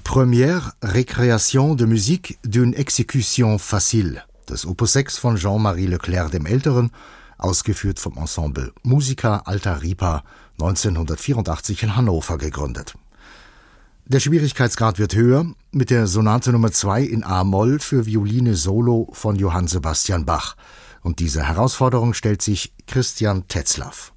Première Récréation de musique d'une exécution facile, das Opus 6 von Jean-Marie Leclerc dem Älteren, ausgeführt vom Ensemble Musica Alta Ripa, 1984 in Hannover gegründet. Der Schwierigkeitsgrad wird höher mit der Sonate Nummer 2 in A-Moll für Violine Solo von Johann Sebastian Bach. Und dieser Herausforderung stellt sich Christian Tetzlaff.